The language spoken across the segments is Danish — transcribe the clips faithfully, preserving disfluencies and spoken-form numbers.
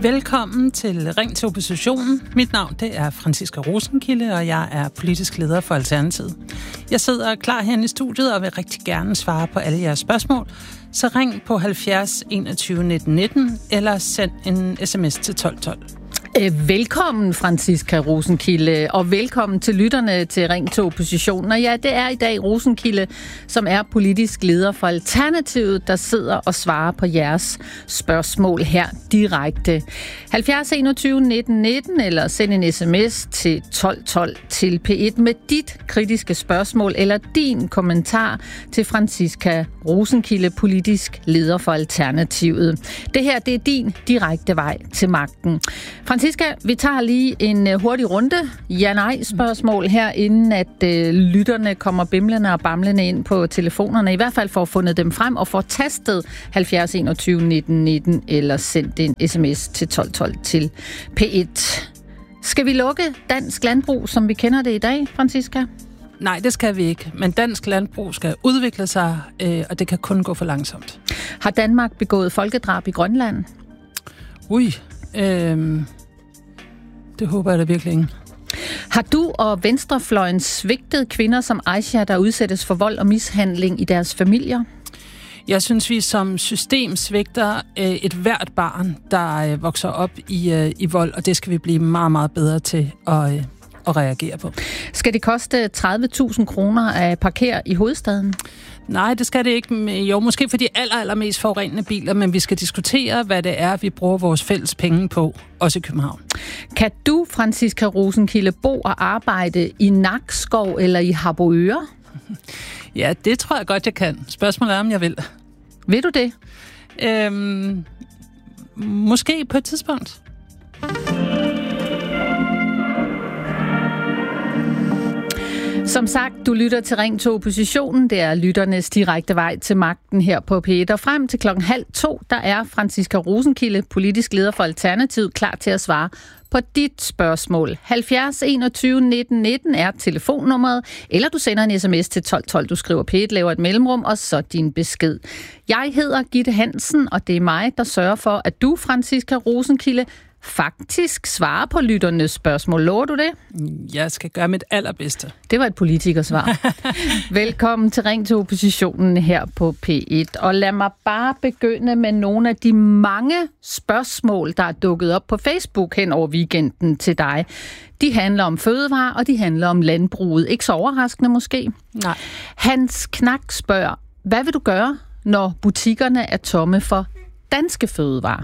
Velkommen til Ring til Oppositionen. Mit navn det er Franciska Rosenkilde, og jeg er politisk leder for Alternativet. Jeg sidder klar herinde i studiet og vil rigtig gerne svare på alle jeres spørgsmål. Så ring på halvfjerds enogtyve nitten nitten eller send en sms til tolv tolv. Velkommen, Franciska Rosenkilde, og velkommen til lytterne til Ring til Oppositionen. Og ja, det er i dag Rosenkilde, som er politisk leder for Alternativet, der sidder og svarer på jeres spørgsmål her direkte. halvfjerds enogtyve nitten nitten eller send en sms til tolv tolv til P et med dit kritiske spørgsmål eller din kommentar til Franciska Rosenkilde, politisk leder for Alternativet. Det her, det er din direkte vej til magten. Franciska, vi tager lige en hurtig runde ja-nej-spørgsmål her, inden at øh, lytterne kommer bimlende og bamlende ind på telefonerne. I hvert fald for at fundet dem frem og få tastet halvfjerds enogtyve nitten nitten eller sendt en sms til tolv tolv til P et. Skal vi lukke dansk landbrug, som vi kender det i dag, Franciska? Nej, det skal vi ikke. Men dansk landbrug skal udvikle sig, øh, og det kan kun gå for langsomt. Har Danmark begået folkedrab i Grønland? Ui, øh, det håber jeg da virkelig ikke. Har du og venstrefløjen svigtet kvinder som Aisha, der udsættes for vold og mishandling i deres familier? Jeg synes, vi som system svigter øh, et hvert barn, der øh, vokser op i, øh, i vold, og det skal vi blive meget, meget bedre til at, øh, at reagere på. Skal det koste tredive tusind kroner at parkere i hovedstaden? Nej, det skal det ikke. Jo, måske for de aller, allermest forurenende biler, men vi skal diskutere, hvad det er, vi bruger vores fælles penge på, også i København. Kan du, Franciska Rosenkilde, bo og arbejde i Nakskov eller i Harboøre? Ja, det tror jeg godt, jeg kan. Spørgsmålet er, om jeg vil. Vil du det? Øhm, måske på et tidspunkt. Som sagt, du lytter til Ring til Oppositionen. Det er lytternes direkte vej til magten her på P et. Og frem til klokken halv to, der er Franciska Rosenkilde, politisk leder for Alternativet, klar til at svare på dit spørgsmål. halvfjerds enogtyve nitten nitten er telefonnummeret, eller du sender en sms til tolv tolv. Du skriver P et, laver et mellemrum, og så din besked. Jeg hedder Gitte Hansen, og det er mig, der sørger for, at du, Franciska Rosenkilde, faktisk svare på lytternes spørgsmål. Lover du det? Jeg skal gøre mit allerbedste. Det var et politikersvar. Velkommen til Ring til Oppositionen her på P et. Og lad mig bare begynde med nogle af de mange spørgsmål, der er dukket op på Facebook hen over weekenden til dig. De handler om fødevarer, og de handler om landbruget. Ikke så overraskende måske? Nej. Hans Knak spørger, hvad vil du gøre, når butikkerne er tomme for danske fødevarer?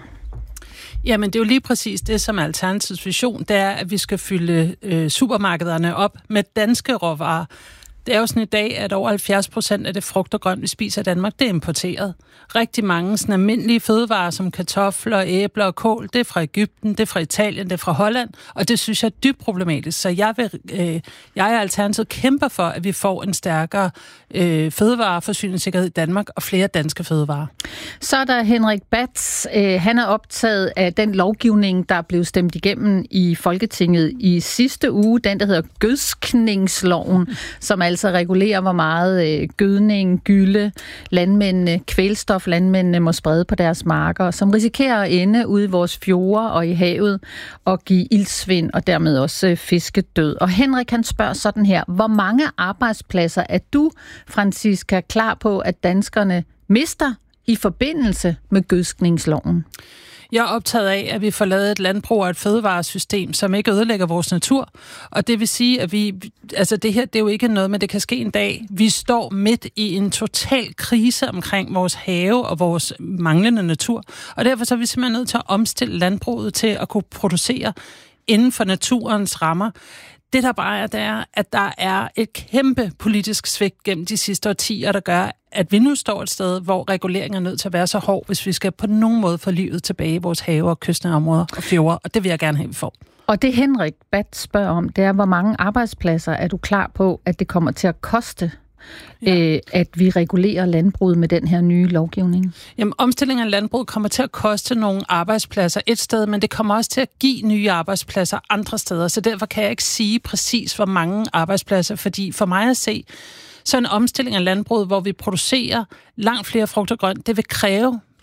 Jamen, det er jo lige præcis det, som er Alternativets vision, det er, at vi skal fylde øh, supermarkederne op med danske råvarer. Det er jo sådan i dag, at over halvfjerds procent af det frugt og grønt, vi spiser i Danmark, det er importeret. Rigtig mange sådan almindelige fødevarer, som kartofler, æbler og kål, det er fra Egypten, det er fra Italien, det er fra Holland, og det synes jeg er dybt problematisk. Så jeg, vil, øh, jeg er Alternativet kæmper for, at vi får en stærkere øh, fødevareforsyningssikkerhed i Danmark og flere danske fødevarer. Så er der Henrik Bats. Øh, han er optaget af den lovgivning, der blev stemt igennem i Folketinget i sidste uge, den der hedder gødskningsloven, som altså regulerer, hvor meget øh, gødning, gylde, landmændene, kvælstof, landmændene må sprede på deres marker, som risikerer at ende ude i vores fjorde og i havet og give iltsvind og dermed også øh, fiskedød. Og Henrik, han spørger sådan her, hvor mange arbejdspladser er du, Franciska, klar på, at danskerne mister i forbindelse med gødskningsloven? Jeg er optaget af, at vi får lavet et landbrug og et fødevaresystem, som ikke ødelægger vores natur. Og det vil sige, at vi, altså det her, det er jo ikke noget, men det kan ske en dag. Vi står midt i en total krise omkring vores have og vores manglende natur. Og derfor så er vi simpelthen nødt til at omstille landbruget til at kunne producere inden for naturens rammer. Det der bare er, det er, at der er et kæmpe politisk svigt gennem de sidste årtier, der gør, at vi nu står et sted, hvor reguleringen er nødt til at være så hård, hvis vi skal på nogen måde få livet tilbage i vores have og kystnære områder og fjorde, og det vil jeg gerne have, vi får. Og det Henrik Bat spørger om, det er, hvor mange arbejdspladser er du klar på, at det kommer til at koste, ja. øh, at vi regulerer landbruget med den her nye lovgivning? Jamen, omstillingen af landbruget kommer til at koste nogle arbejdspladser et sted, men det kommer også til at give nye arbejdspladser andre steder, så derfor kan jeg ikke sige præcis, hvor mange arbejdspladser, fordi for mig at se, så en omstilling af landbruget, hvor vi producerer langt flere frugt og grønt, det vil kræve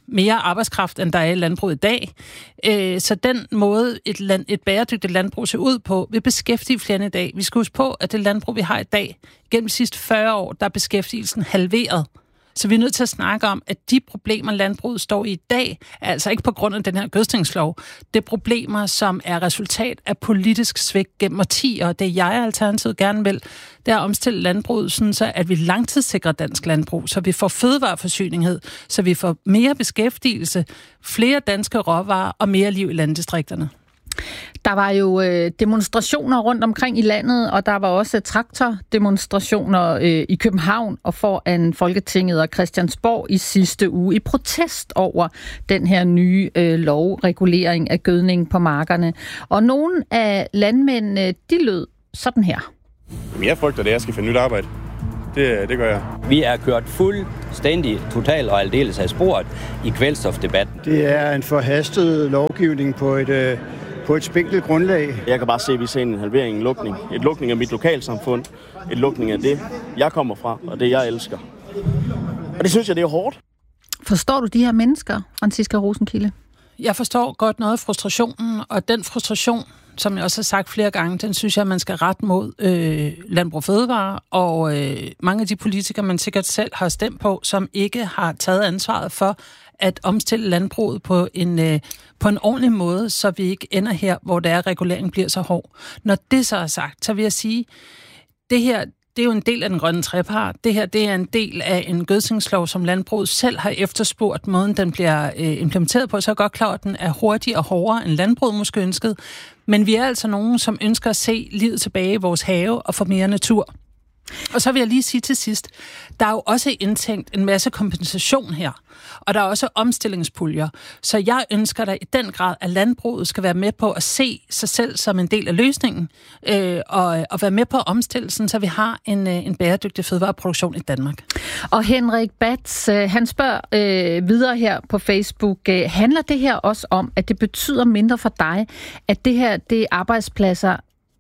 mere arbejdskraft, end der er i landbruget i dag. Øh, så den måde, et, land, et bæredygtigt landbrug ser ud på, vil beskæftige flere end i dag. Vi skal huske på, at det landbrug, vi har i dag, gennem de sidste fyrre år, der er beskæftigelsen halveret. Så vi er nødt til at snakke om, at de problemer, landbruget står i i dag, er altså ikke på grund af den her gødskningslov. Det er problemer, som er resultat af politisk svigt gennem årtier, og det jeg alternativet gerne vil, det er at omstille landbruget, sådan så at vi langtidssikrer dansk landbrug, så vi får fødevareforsyning, så vi får mere beskæftigelse, flere danske råvarer og mere liv i landdistrikterne. Der var jo øh, demonstrationer rundt omkring i landet, og der var også traktordemonstrationer øh, i København og foran Folketinget og Christiansborg i sidste uge i protest over den her nye øh, lovregulering af gødning på markerne. Og nogle af landmændene, de lød sådan her. Jeg frygter det, jeg skal finde nyt arbejde. Det, det gør jeg. Vi er kørt fuldstændig, total og aldeles af sporet i kvælstofdebatten. Det er en forhastet lovgivning på et... Øh på et spinkelt grundlag. Jeg kan bare se, at vi ser en halvering, en lukning. Et lukning af mit lokalsamfund. Et lukning af det, jeg kommer fra, og det, jeg elsker. Og det synes jeg, det er hårdt. Forstår du de her mennesker, Franciska Rosenkilde? Jeg forstår godt noget af frustrationen, og den frustration, som jeg også har sagt flere gange, den synes jeg, man skal rette mod øh, Landbrug Fødevare, og øh, mange af de politikere, man sikkert selv har stemt på, som ikke har taget ansvaret for at omstille landbruget på en, øh, på en ordentlig måde, så vi ikke ender her, hvor der reguleringen bliver så hård. Når det så er sagt, så vil jeg sige, det her, det er jo en del af den grønne trepart. Det her, det er en del af en gødskningslov, som landbruget selv har efterspurgt, måden den bliver øh, implementeret på. Så er jeg godt klar, at den er hurtigere og hårdere, end landbruget måske ønsket. Men vi er altså nogen, som ønsker at se livet tilbage i vores have og få mere natur. Og så vil jeg lige sige til sidst, der er jo også indtænkt en masse kompensation her, og der er også omstillingspuljer. Så jeg ønsker da i den grad, at landbruget skal være med på at se sig selv som en del af løsningen, øh, og, og være med på omstillelsen, så vi har en, en bæredygtig fødevareproduktion i Danmark. Og Henrik Bats, han spørger øh, videre her på Facebook, øh, handler det her også om, at det betyder mindre for dig, at det her det er arbejdspladser,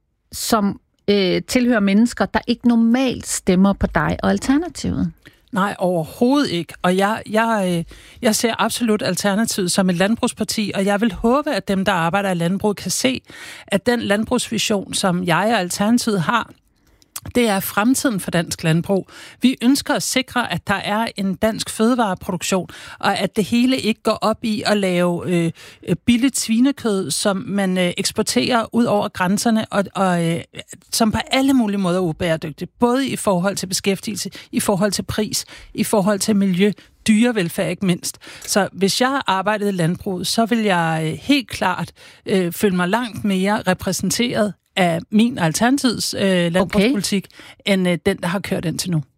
som Øh, tilhører mennesker, der ikke normalt stemmer på dig og Alternativet? Nej, overhovedet ikke. Og jeg, jeg, jeg ser absolut Alternativet som et landbrugsparti, og jeg vil håbe, at dem, der arbejder i landbruget, kan se, at den landbrugsvision, som jeg og Alternativet har, det er fremtiden for dansk landbrug. Vi ønsker at sikre, at der er en dansk fødevareproduktion, og at det hele ikke går op i at lave øh, billigt svinekød, som man øh, eksporterer ud over grænserne, og, og øh, som på alle mulige måder er ubæredygtigt. Både i forhold til beskæftigelse, i forhold til pris, i forhold til miljø, dyrevelfærd ikke mindst. Så hvis jeg arbejdede i landbruget, så vil jeg øh, helt klart øh, føle mig langt mere repræsenteret af min Alternativs øh, landbrugspolitik, okay, end øh, den, der har kørt indtil nu.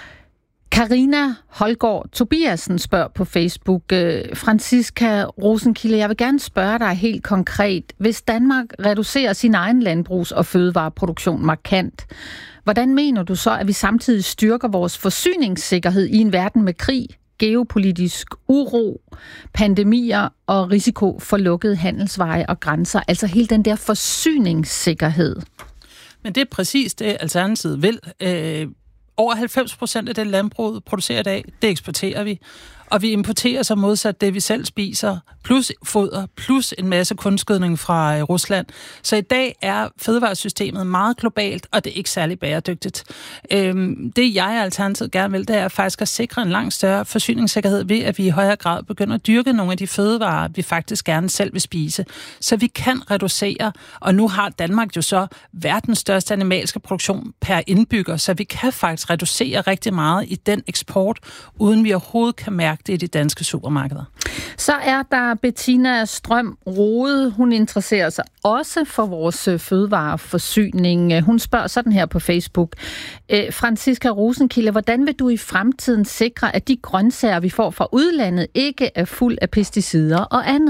Karina Holgaard Tobiasen spørger på Facebook, øh, Franciska Rosenkilde, jeg vil gerne spørge dig helt konkret. Hvis Danmark reducerer sin egen landbrugs- og fødevareproduktion markant, hvordan mener du så, at vi samtidig styrker vores forsyningssikkerhed i en verden med krig, geopolitisk uro, pandemier og risiko for lukkede handelsveje og grænser, altså hele den der forsyningssikkerhed? Men det er præcis det, Alternativet vil. Øh, over halvfems procent af det landbruget producerer i dag, det eksporterer vi. Og vi importerer så modsat det, vi selv spiser, plus foder, plus en masse kunstgødning fra Rusland. Så i dag er fødevaresystemet meget globalt, og det er ikke særlig bæredygtigt. Øhm, det jeg Alternativet gerne vil, det er faktisk at sikre en langt større forsyningssikkerhed ved, at vi i højere grad begynder at dyrke nogle af de fødevarer, vi faktisk gerne selv vil spise. Så vi kan reducere, og nu har Danmark jo så verdens største animalske produktion per indbygger, så vi kan faktisk reducere rigtig meget i den eksport, uden vi overhovedet kan mærke det i de danske supermarkeder. Så er der Bettina Strøm Rode. Hun interesserer sig også for vores fødevareforsyning. Hun spørger sådan her på Facebook. Franciska Rosenkilde, hvordan vil du i fremtiden sikre, at de grøntsager, vi får fra udlandet, ikke er fuld af pesticider og andet?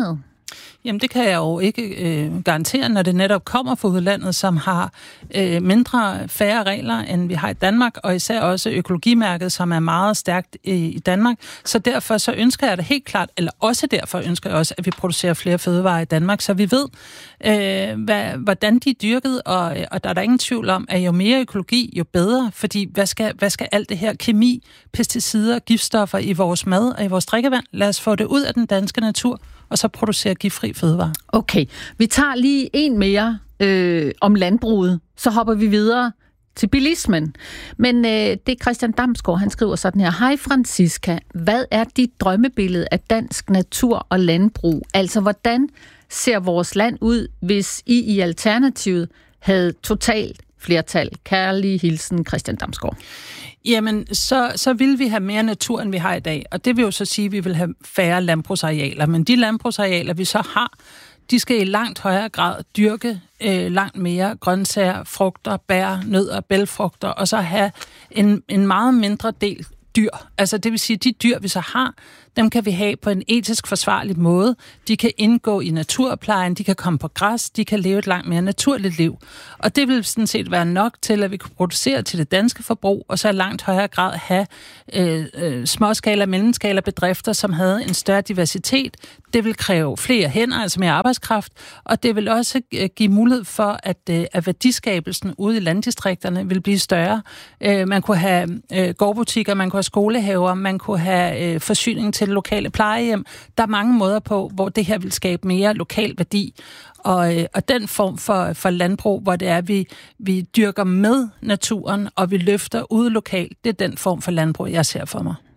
Jamen, det kan jeg jo ikke øh, garantere, når det netop kommer fra udlandet, som har øh, mindre færre regler, end vi har i Danmark, og især også økologimærket, som er meget stærkt i, i Danmark. Så derfor så ønsker jeg det helt klart, eller også derfor ønsker jeg også, at vi producerer flere fødevarer i Danmark, så vi ved, øh, hvad, hvordan de er dyrket, og, og der er der ingen tvivl om, at jo mere økologi, jo bedre, fordi hvad skal, hvad skal alt det her kemi, pesticider, giftstoffer i vores mad og i vores drikkevand? Lad os få det ud af den danske natur, og så producere giftfri fødevarer. Okay, vi tager lige en mere øh, om landbruget, så hopper vi videre til bilismen. Men øh, det er Christian Damsgaard, han skriver sådan her. Hej Franziska, hvad er dit drømmebillede af dansk natur og landbrug? Altså, hvordan ser vores land ud, hvis I i Alternativet havde totalt flertal? Kærlig hilsen, Christian Damsgaard. Jamen, så, så vil vi have mere natur, end vi har i dag. Og det vil jo så sige, at vi vil have færre landbrugsarealer. Men de landbrugsarealer, vi så har, de skal i langt højere grad dyrke øh, langt mere grøntsager, frugter, bær, nødder, bælgfrugter, og så have en, en meget mindre del dyr. Altså det vil sige, at de dyr, vi så har, dem kan vi have på en etisk forsvarlig måde. De kan indgå i naturplejen, de kan komme på græs, de kan leve et langt mere naturligt liv. Og det vil sådan set være nok til, at vi kan producere til det danske forbrug, og så i langt højere grad have øh, øh, småskala, mellemskala bedrifter, som havde en større diversitet. Det vil kræve flere hænder, altså mere arbejdskraft, og det vil også øh, give mulighed for, at, øh, at værdiskabelsen ude i landdistrikterne vil blive større. Øh, man kunne have øh, gårdbutikker, man kunne have skolehaver, man kunne have øh, forsyning til lokale plejehjem. Der er mange måder på, hvor det her vil skabe mere lokal værdi. Og, øh, og den form for, for landbrug, hvor det er, at vi, vi dyrker med naturen, og vi løfter ude lokalt, det er den form for landbrug, jeg ser for mig.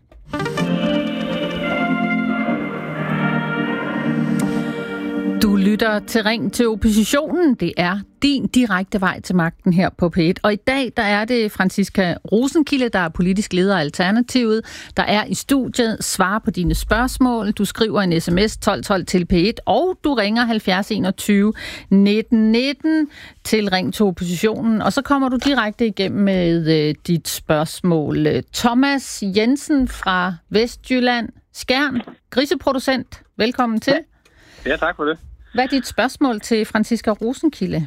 Du lytter til Ring til oppositionen. Det er din direkte vej til magten her på P et. Og i dag, der er det Franciska Rosenkilde, der er politisk leder af Alternativet, der er i studiet, svarer på dine spørgsmål. Du skriver en sms tolv tolv til P et, og du ringer halvfjerds enogtyve nitten nitten til Ring til oppositionen. Og så kommer du direkte igennem med øh, dit spørgsmål. Thomas Jensen fra Vestjylland, Skjern, griseproducent. Velkommen til. Ja, tak for det. Hvad er dit spørgsmål til Franciska Rosenkilde?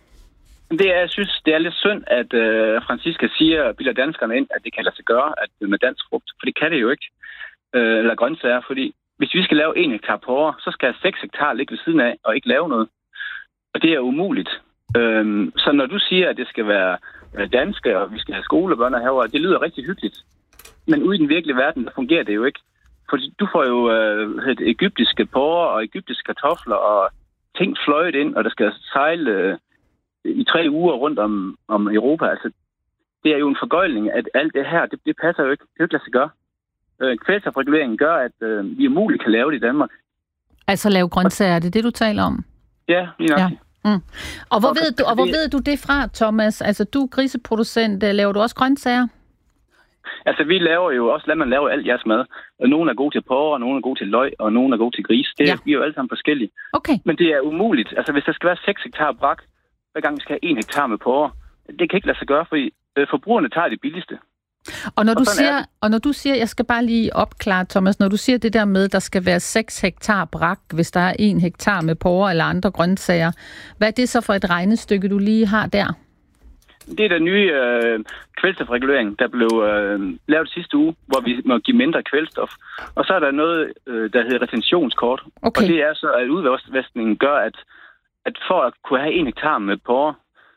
Det er, jeg synes, det er lidt synd, at øh, Franciska siger, bilder danskerne ind, at det kan lade sig gøre at, med dansk frugt. For det kan det jo ikke. Øh, eller grøntsager. Fordi hvis vi skal lave en hektar på år, så skal seks hektar ligge ved siden af og ikke lave noget. Og det er umuligt. Øh, så når du siger, at det skal være danske, og vi skal have skolebørn herovre, det lyder rigtig hyggeligt. Men ude i den virkelige verden, der fungerer det jo ikke. Fordi du får jo øh, et egyptiske porrer og egyptiske kartofler og ting fløjet ind, og der skal sejle øh, i tre uger rundt om, om Europa. Altså, det er jo en forgøjling, at alt det her, det, det passer jo ikke. Det kan jo ikke lade sig gøre. Øh, kvælstofreguleringen gør, at øh, vi umuligt kan lave det i Danmark. Altså lave grøntsager, det er det, du taler om? Ja, lige nok. Ja. Mm. Og hvor, og, ved du, og hvor det, ved du det fra, Thomas? Altså, du er griseproducent. Laver du også grøntsager? Altså, vi laver jo også, lad man lave alt jeres mad. Nogle er gode til porrer, nogle er gode til løg, og nogle er gode til gris. Det er, ja. Vi er jo alle sammen forskellige. Okay. Men det er umuligt. Altså, hvis der skal være seks hektar brak, hver gang vi skal have en hektar med porrer, det kan ikke lade sig gøre, fordi øh, forbrugerne tager det billigste. Og når, og, du siger, og når du siger, jeg skal bare lige opklare, Thomas, når du siger det der med, at der skal være seks hektar brak, hvis der er en hektar med porrer eller andre grøntsager, hvad er det så for et regnestykke, du lige har der? Det er den nye øh, kvælstofregulering, der blev øh, lavet sidste uge, hvor vi må give mindre kvælstof. Og så er der noget, øh, der hedder retentionskort. Okay. Og det er så, at udvaskningen gør, at, at for at kunne have en hektar med porrer,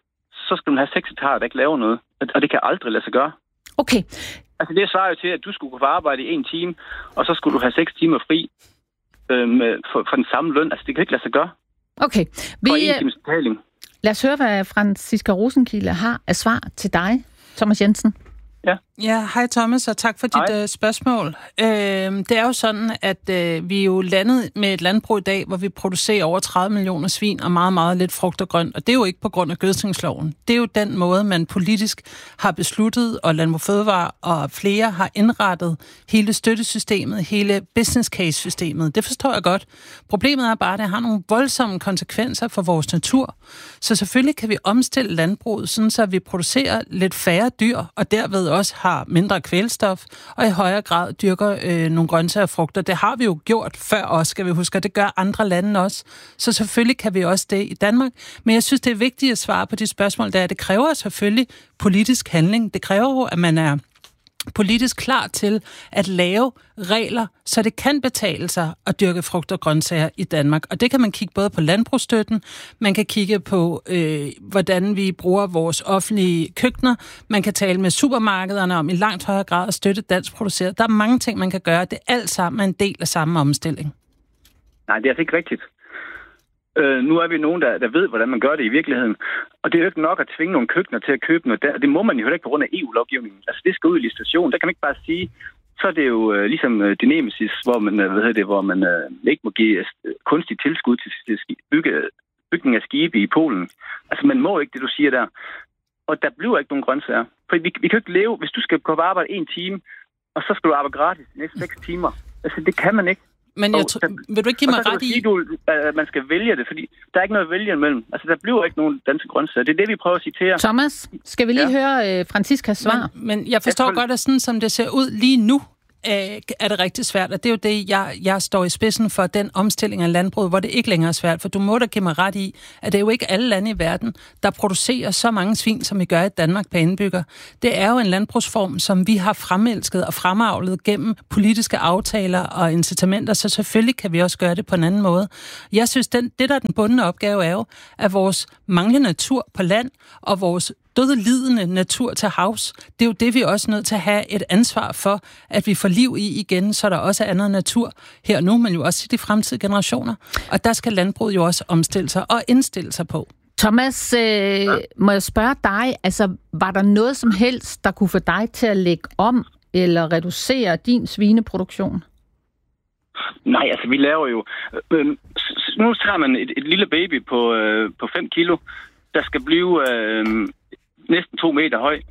så skal man have seks hektar, der ikke laver noget. Og det kan aldrig lade sig gøre. Okay. Altså det svarer jo til, at du skulle kunne få arbejde i en time, og så skulle du have seks timer fri øh, med, for, for den samme løn. Altså det kan ikke lade sig gøre. Okay. Vi, for en times betaling. Lad os høre, hvad Franciska Rosenkilde har af svar til dig, Thomas Jensen. Ja. Ja, hej Thomas, og tak for dit uh, spørgsmål. Uh, det er jo sådan, at uh, vi er jo landet med et landbrug i dag, hvor vi producerer over tredive millioner svin og meget, meget lidt frugt og grønt. Og det er jo ikke på grund af gødskningsloven. Det er jo den måde, man politisk har besluttet, og Landbrug Fødevare og flere har indrettet hele støttesystemet, hele business case-systemet. Det forstår jeg godt. Problemet er bare, at det har nogle voldsomme konsekvenser for vores natur. Så selvfølgelig kan vi omstille landbruget, sådan så vi producerer lidt færre dyr, og derved også har har mindre kvælstof, og i højere grad dyrker øh, nogle grøntsager og frugter. Det har vi jo gjort før også, skal vi huske, og det gør andre lande også. Så selvfølgelig kan vi også det i Danmark. Men jeg synes, det er vigtigt at svare på de spørgsmål, der er. Det kræver selvfølgelig politisk handling. Det kræver jo, at man er politisk klar til at lave regler, så det kan betale sig at dyrke frugt og grøntsager i Danmark. Og det kan man kigge både på landbrugsstøtten, man kan kigge på, øh, hvordan vi bruger vores offentlige køkkener, man kan tale med supermarkederne om i langt højere grad at støtte dansk produceret. Der er mange ting, man kan gøre. Det er alt sammen en del af samme omstilling. Nej, det er altså ikke rigtigt. Øh, nu er vi nogen, der, der ved, hvordan man gør det i virkeligheden. Og det er jo ikke nok at tvinge nogle køkkener til at købe noget der. Det må man jo heller ikke på grund af E U-lovgivningen. Altså, det skal ud i licitation. Der kan man ikke bare sige, så er det jo øh, ligesom øh, det Nemesis, hvor man, øh, hvad hedder det, hvor man øh, ikke må give øh, kunstig tilskud til, til bygge, bygning af skibe i Polen. Altså, man må ikke det, du siger der. Og der bliver ikke nogen grøntsager. For vi, vi kan jo ikke leve, hvis du skal gå på arbejde en time, og så skal du arbejde gratis de næste seks timer. Altså, det kan man ikke. Men jeg tr- vil du ikke give mig ret i... Du, at man skal vælge det, fordi der er ikke noget at vælge imellem. Altså, der bliver ikke nogen danske grøntsager. Det er det, vi prøver at citere. Thomas, skal vi lige ja. høre uh, Franciscas svar? Men, men jeg forstår ja, godt, at sådan som det ser ud lige nu, er det rigtig svært, og det er jo det, jeg, jeg står i spidsen for, den omstilling af landbruget, hvor det ikke længere er svært, for du må da give mig ret i, at det er jo ikke alle lande i verden, der producerer så mange svin, som vi gør i Danmark per indbygger. Det er jo en landbrugsform, som vi har fremelsket og fremavlet gennem politiske aftaler og incitamenter, så selvfølgelig kan vi også gøre det på en anden måde. Jeg synes, den, det der er den bundne opgave er jo, at vores manglende natur på land og vores dødelidende natur til havs, det er jo det, vi er også nødt til at have et ansvar for, at vi får liv i igen, så der også er andet natur her nu, men jo også i de fremtidige generationer. Og der skal landbruget jo også omstille sig og indstille sig på. Thomas, øh, ja. må jeg spørge dig, altså var der noget som helst, der kunne få dig til at lægge om eller reducere din svineproduktion? Nej, altså vi laver jo... Øh, nu tager man et, et lille baby på, øh, på fem kilo, der skal blive... Øh, næsten to meter høj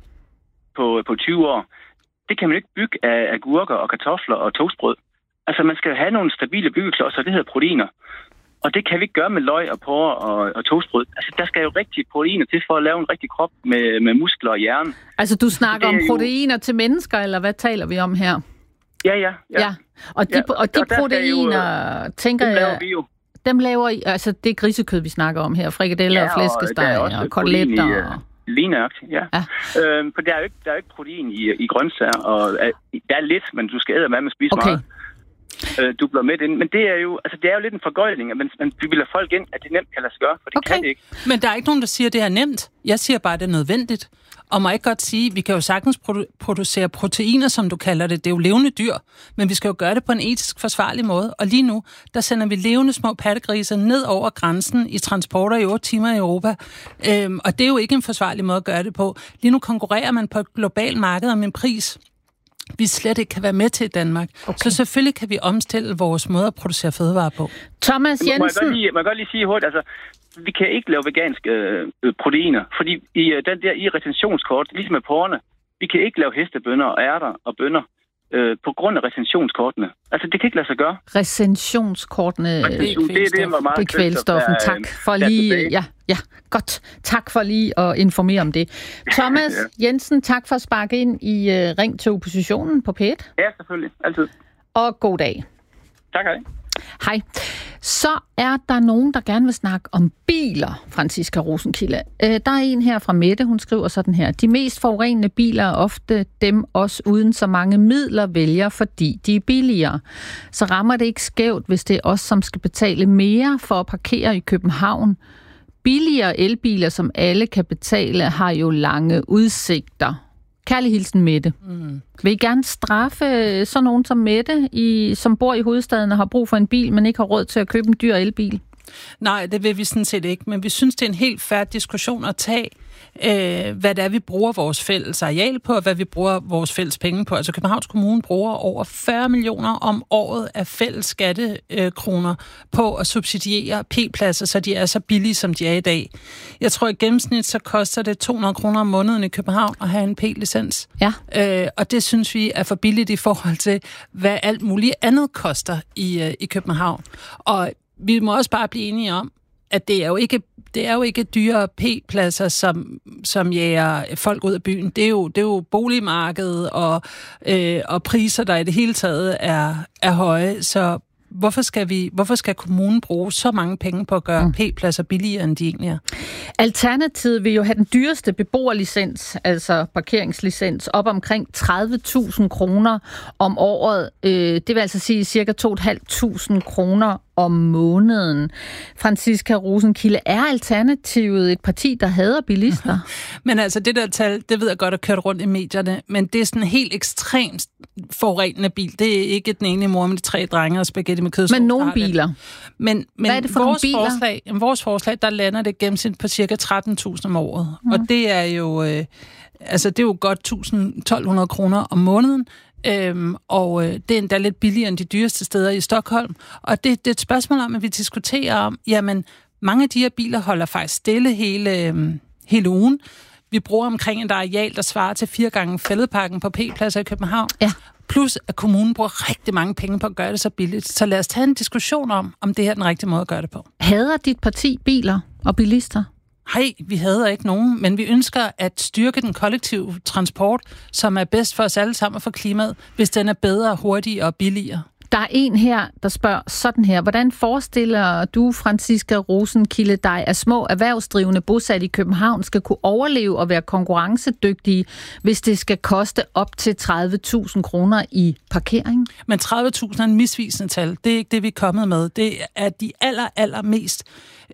på, på tyve år. Det kan man ikke bygge af agurker og kartofler og toastbrød. Altså, man skal have nogle stabile byggeklodser, det hedder proteiner. Og det kan vi ikke gøre med løg og porre og, og toastbrød. Altså, der skal jo rigtig proteiner til for at lave en rigtig krop med, med muskler og hjerne. Altså, du snakker om proteiner jo... til mennesker, eller hvad taler vi om her? Ja, ja. ja. ja. Og de, ja. Og de og proteiner, jo, tænker jeg... laver vi jo. Dem laver I... Altså, det er grisekød, vi snakker om her. Frikadeller ja, og flæskesteg og, og koteletter og... Lige nøjagtigt, ja. ja. Øhm, for der er jo ikke, der er jo ikke protein i, i grøntsager, og øh, der er lidt, men du skal æde med at spise okay. meget. Øh, du bliver med ind. Men det er jo, altså det er jo lidt en forgøjning, at man, man bilder folk ind, at det nemt kan lade sig gøre, for det okay. kan det ikke. Men der er ikke nogen, der siger, at det er nemt. Jeg siger bare, at det er nødvendigt. Og må jeg ikke godt sige, vi kan jo sagtens produ- producere proteiner, som du kalder det. Det er jo levende dyr, men vi skal jo gøre det på en etisk forsvarlig måde. Og lige nu, der sender vi levende små pattegrise ned over grænsen i transporter i otte timer i Europa. Øhm, og det er jo ikke en forsvarlig måde at gøre det på. Lige nu konkurrerer man på et globalt marked om en pris, vi slet ikke kan være med til i Danmark. Okay. Så selvfølgelig kan vi omstille vores måde at producere fødevarer på. Thomas Jensen... Må jeg godt lige, må jeg godt lige sige hurtigt, altså, vi kan ikke lave veganske øh, proteiner, fordi i øh, den der i retentionskort, ligesom med porrene, vi kan ikke lave hestebønner og ærter og bønner øh, på grund af retentionskortene. Altså, det kan ikke lade sig gøre. Retensionskortene... Retention, det, det, det, er meget det er kvælstoffen. Tak for lige... Ja, ja, godt. Tak for lige at informere om det. Thomas ja. Jensen, tak for at sparke ind i uh, Ring til Oppositionen på P et. Ja, selvfølgelig. Altid. Og god dag. Tak, hej. Hej. Så er der nogen, der gerne vil snakke om biler, Francisca Rosenkilde. Øh, der er en her fra Mette, hun skriver sådan her. De mest forurenende biler er ofte dem også uden så mange midler vælger, fordi de er billigere. Så rammer det ikke skævt, hvis det er os, som skal betale mere for at parkere i København. Billigere elbiler, som alle kan betale, har jo lange udsigter. Kærlig hilsen, Mette. Mm. Vil I gerne straffe sådan nogen som Mette, i, som bor i hovedstaden og har brug for en bil, men ikke har råd til at købe en dyr elbil? Nej, det vil vi sådan set ikke, men vi synes, det er en helt fair diskussion at tage, øh, hvad det er, vi bruger vores fælles areal på, og hvad vi bruger vores fælles penge på. Altså Københavns Kommune bruger over fyrre millioner om året af fælles skattekroner på at subsidiere p-pladser, så de er så billige, som de er i dag. Jeg tror, i gennemsnit så koster det to hundrede kroner om måneden i København at have en p-licens. Ja. Øh, og det synes vi er for billigt i forhold til, hvad alt muligt andet koster i, øh, i København. Og vi må også bare blive enige om, at det er jo ikke det er jo ikke dyre P-pladser, som, som jager folk ud af byen. Det er jo, det er jo boligmarkedet og, øh, og priser, der i det hele taget er, er høje. Så hvorfor skal, vi, hvorfor skal kommunen bruge så mange penge på at gøre mm. P-pladser billigere, end de egentlig er? Alternativet vil jo have den dyreste beboerlicens, altså parkeringslicens, op omkring tredive tusind kroner om året. Det vil altså sige cirka to tusind fem hundrede kroner om måneden. Franciska Rosenkilde, er Alternativet et parti, der hader bilister? Men altså, det der tal, det ved jeg godt, at kørt rundt i medierne, men det er sådan en helt ekstremt forurenende bil. Det er ikke den ene mor med de tre drenge og spaghetti med kødsovs. Men nogle biler? Men, men hvad er det for vores nogle biler? Forslag, vores forslag, der lander det gennemsnit på cirka tretten tusind om året. Mm. Og det er jo, øh, altså, det er jo godt tolv hundrede kroner om måneden. Øhm, og øh, det er endda lidt billigere end de dyreste steder i Stockholm. Og det, det er et spørgsmål om, at vi diskuterer om, jamen, mange af de her biler holder faktisk stille hele, øh, hele ugen. Vi bruger omkring et areal, der svarer til fire gange Fælledparken på P-pladser i København. Ja. Plus, at kommunen bruger rigtig mange penge på at gøre det så billigt. Så lad os tage en diskussion om, om det her er den rigtige måde at gøre det på. Hader dit parti biler og bilister? Nej, vi hader ikke nogen, men vi ønsker at styrke den kollektive transport, som er bedst for os alle sammen og for klimaet, hvis den er bedre, hurtigere og billigere. Der er en her, der spørger sådan her. Hvordan forestiller du, Franciska Rosenkilde, dig, at små erhvervsdrivende bosat i København skal kunne overleve og være konkurrencedygtige, hvis det skal koste op til tredive tusind kroner i parkering? Men tredive tusind er en misvisende tal. Det er ikke det, vi er kommet med. Det er de aller, aller mest